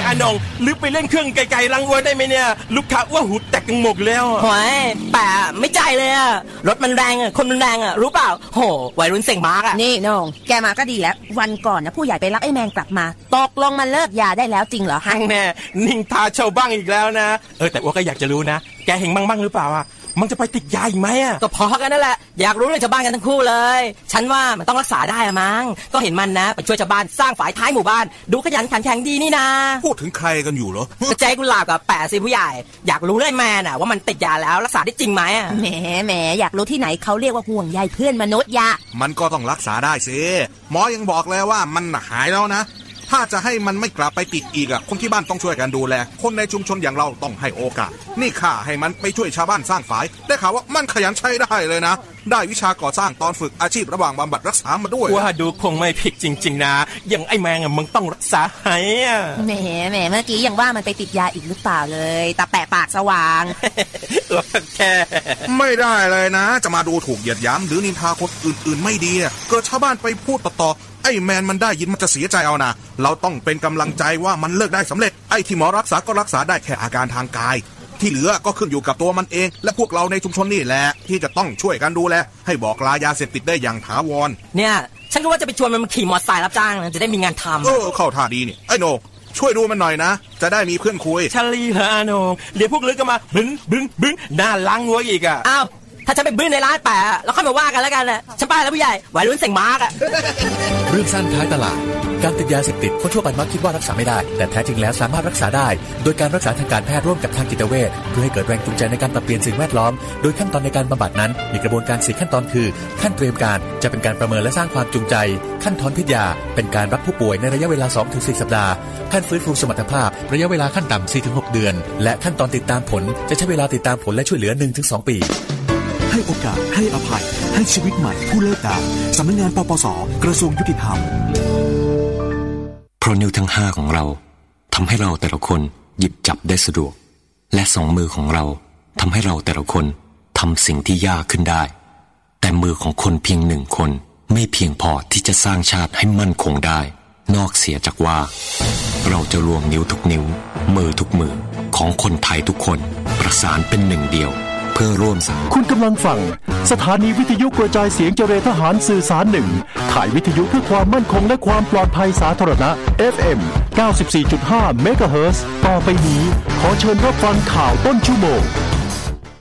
อานงลึกไปเล่นเครื่องไกลๆรังวัวได้ไหมเนี่ยลูกค้าว่าหูแตกกันหมดแล้วโอ้ยแปะไม่ใจเลยอะรถมันแรงอะคนมันแรงอะรู้เปล่าโหวัยรุ่นเส็งมาร์กอะนี่น้องแกมาก็ดีแล้ววันก่อนนะผู้ใหญ่ไปรับไอ้แมนกลับมาตกลงมันเลิกยาได้แล้วจริงเหรอฮั่งแน่นิ่งทาชาวบ้างอีกแล้วนะแต่ว่าก็อยากจะรู้นะแกเห็นมั่งหรือเปล่าอะมันจะไปติดยาอีกไหมอะก็พอกันนั่นแหละอยากรู้เรื่องชาวบ้านกันทั้งคู่เลยฉันว่ามันต้องรักษาได้อะมั้งก็เห็นมันนะไปช่วยชาวบ้านสร้างฝายท้ายหมู่บ้านดูขยันขันแข็งดีนี่นะพูดถึงใครกันอยู่เหรอก็ใจกุหลาบกับแปะสิผู้ใหญ่อยากรู้เรื่องแมนอะว่ามันติดยาแล้วรักษาได้จริงไหมอะแหมอยากรู้ที่ไหนเขาเรียกว่าห่วงใยเพื่อนมนุษย์ยามันก็ต้องรักษาได้สิหมอยังบอกเลยว่ามันหายแล้วนะถ้าจะให้มันไม่กลับไปติดอีกคนที่บ้านต้องช่วยกันดูแลคนในชุมชนอย่างเราต้องให้โอกาสนี่ข้าให้มันไปช่วยชาวบ้านสร้างฝายได้ข่าวว่ามันขยันใช้ได้เลยนะได้วิชาก่อสร้างตอนฝึกอาชีพระหว่างบำบัดรักษามาด้วยว่าดูคงไม่ผิดจริงๆนะอย่างไอ้แมงมึงต้องรักษาให้แหมเมื่อกี้ยังว่ามันไปติดยาอีกหรือเปล่าเลยตาแปะปากสว่างแค่ไม่ได้เลยนะจะมาดูถูกเหยียดหยามหรือนินทาคนอื่นๆไม่ดีเกิดชาวบ้านไปพูดต่อไอ้แมนมันได้ยินมันจะเสียใจเอานะเราต้องเป็นกำลังใจว่ามันเลิกได้สำเร็จไอ้ที่หมอรักษาก็รักษาได้แค่อาการทางกายที่เหลือก็ขึ้นอยู่กับตัวมันเองและพวกเราในชุมชนนี่แหละที่จะต้องช่วยกันดูแลให้บอกลายาเสพติดได้อย่างถาวรเนี่ยฉันก็ว่าจะไปชวนมันขี่มอเตอร์ไซค์รับจ้างจะได้มีงานทำเข้าท่าดีนี่ไอ้โหนช่วยดูมันหน่อยนะจะได้มีเพื่อนคุยชลีเหรออาโหนเดี๋ยวพวกลึกก็มาบึ้งหน้าล้างหัวอีกอ่ะอ้าวถ้าฉันไปบึ้งในร้านแปะแล้วค่อยมาว่ากันแล้วกันแหละฉันไปแล้วผู้ใหญ่วัยรุ่นเส็งมาร์กเรื่องสั้นท้ายตลาดการติดยาเสพติดคนทั่วไปมักคิดว่ารักษาไม่ได้แต่แท้จริงแล้วสามารถรักษาได้โดยการรักษาทางการแพทย์ร่วมกับทางจิตเวชเพื่อให้เกิดแรงจูงใจในการปรับเปลี่ยนสิ่งแวดล้อมโดยขั้นตอนในการบำบัดนั้นมีกระบวนการ4ขั้นตอนคือขั้นเตรียมการจะเป็นการประเมินและสร้างความจูงใจขั้นถอนพิษยาเป็นการรับผู้ป่วยในระยะเวลา 2-4 สัปดาห์ขั้นฟื้นฟูสมรรถภาพระยะเวลาขั้นต่ำ 4-6 เดือนและขั้นตอนติดตามผลจะใช้เวลาติดตามผลและช่วยเหลือ 1-2 ปีให้โอกาสให้อภัยให้ชีวิตใหม่ผู้เลิกกาสำนักงานปปส.กระทรวงยุติธรรมเพราะนิ้วทั้ง5ของเราทำให้เราแต่ละคนหยิบจับได้สะดวกและ2มือของเราทำให้เราแต่ละคนทำสิ่งที่ยากขึ้นได้แต่มือของคนเพียง1คนไม่เพียงพอที่จะสร้างชาติให้มั่นคงได้นอกเสียจากว่าเราจะรวมนิ้วทุกนิ้วมือทุกมือของคนไทยทุกคนประสานเป็นหนึ่งเดียวเพื่อร่วมสร้างคุณกำลังฟังสถานีวิทยุกระจายเสียงเจรทหารสื่อสาร1ข่ายวิทยุเพื่อความมั่นคงและความปลอดภัยสาธารณะ FM 94.5 เมกะเฮิรตซ์ต่อไปนี้ขอเชิญรับฟังข่าวต้นชั่วโมง